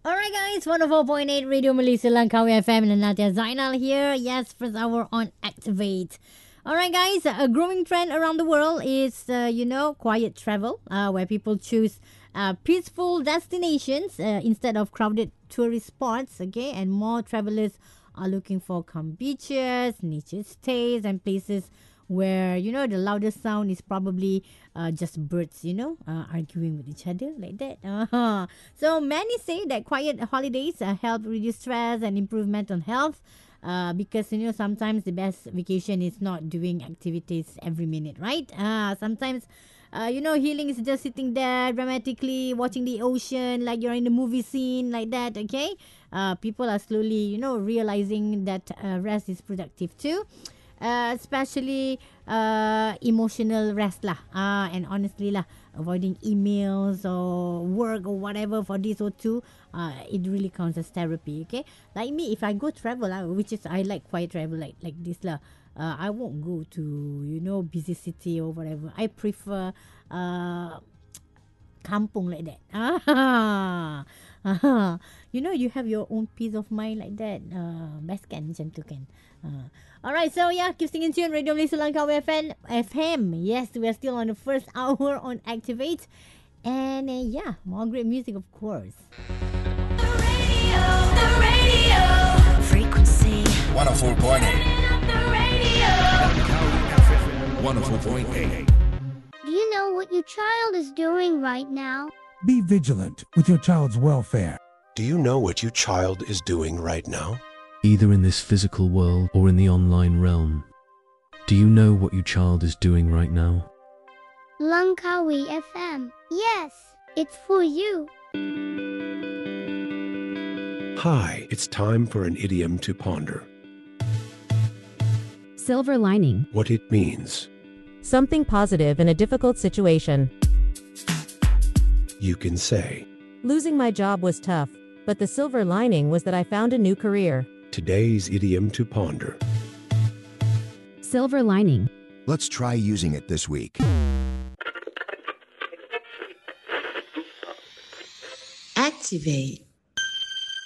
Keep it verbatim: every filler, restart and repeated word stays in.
Alright guys, one oh four point eight Radio Malaysia Langkawi F M and Nadia Zainal here. Yes, first hour on Activate. Alright guys, a growing trend around the world is, uh, you know, quiet travel, uh, where people choose uh, peaceful destinations uh, instead of crowded tourist spots, okay? And more travelers are looking for calm beaches, nature stays and places where, you know, the loudest sound is probably uh, just birds, you know, uh, arguing with each other like that. Uh-huh. So many say that quiet holidays uh, help reduce stress and improve mental health. Uh, because you know sometimes the best vacation is not doing activities every minute, right? Uh, sometimes uh, you know healing is just sitting there dramatically watching the ocean like you're in the movie scene like that. Okay, uh, people are slowly you know realizing that uh, rest is productive too. Uh, especially uh, emotional rest lah. Uh, and honestly lah, avoiding emails or work or whatever for this or two, uh, it really counts as therapy. Okay, like me, if I go travel, uh, which is I like quiet travel like like this lah. Uh, I won't go to you know busy city or whatever. I prefer uh, kampung like that. Ah, ah, you know, you have your own peace of mind like that. Uh, best kan macam tu kan. Uh, alright, so yeah, keep singing tune. Radio Malaysia Langkawi F M. F M. Yes, we are still on the first hour on Activate. And uh, yeah, more great music, of course. The radio, the radio. Frequency one oh four point eight. the radio. one oh four point eight. Do you know what your child is doing right now? Be vigilant with your child's welfare. Do you know what your child is doing right now? Either in this physical world or in the online realm. Do you know what your child is doing right now? Langkawi F M. Yes, it's for you. Hi, it's time for an idiom to ponder. Silver lining. What it means. Something positive in a difficult situation. You can say, Losing my job was tough, but the silver lining was that I found a new career. today's idiom to ponder. Silver lining. Let's try using it this week. Activate.